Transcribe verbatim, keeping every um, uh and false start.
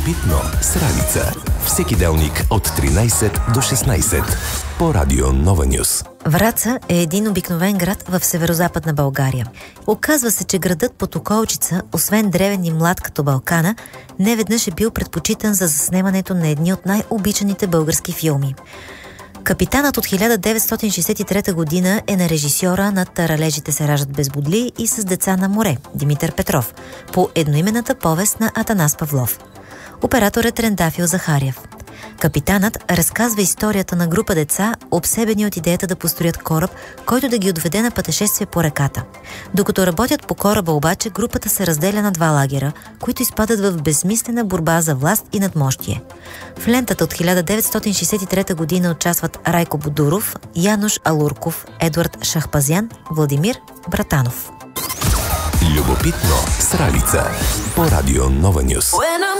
Любопитно с Ралица. Всеки делник от тринайсет до шестнайсет по Радио Нова Нюс. Враца е един обикновен град в северозападна България. Оказва се, че градът под околчица, освен древен и млад като Балкана, неведнъж е бил предпочитан за заснемането на едни от най-обичаните български филми. Капитанът от хиляда деветстотин шейсет и трета година е на режисьора на "Таралежите се раждат без бодли" и "С деца на море" Димитър Петров, по едноименната повест на Атанас Павлов. Оператор е Трендафил Захариев. Капитанът разказва историята на група деца, обсебени от идеята да построят кораб, който да ги отведе на пътешествие по реката. Докато работят по кораба обаче, групата се разделя на два лагера, които изпадат в безсмислена борба за власт и надмощие. В лентата от хиляда деветстотин шейсет и трета година участват Райко Бодуров, Януш Алурков, Едуард Шахпазян, Владимир Братанов. Любопитно с Ралица по Радио Нова Нюс.